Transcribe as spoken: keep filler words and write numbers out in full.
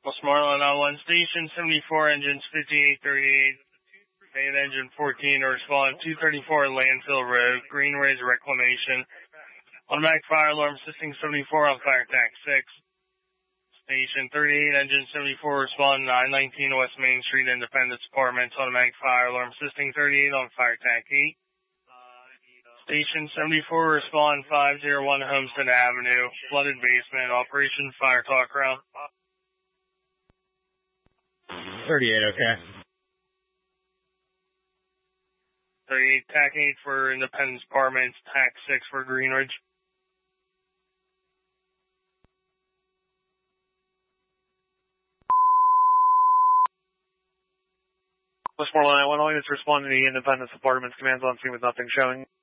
Westmoreland on one station, seventy-four engines fifty-eight thirty-eight, main engine fourteen to respond, two thirty-four Landfill Road, Greenways Reclamation. Automatic fire alarm assisting seventy-four on fire attack six. Station thirty-eight, engine seventy-four, respond nine nineteen West Main Street, Independence Apartments. Automatic fire alarm assisting thirty-eight on fire attack eight. Station seventy-four, respond five oh one Homestead Avenue, flooded basement, Operation Fire Talk Round. thirty-eight, okay. thirty-eight, T A C eight for Independence Apartments, T A C six for Greenridge. Westmoreland nine one one, it's responding to the Independence Apartments. Commands on scene with nothing showing.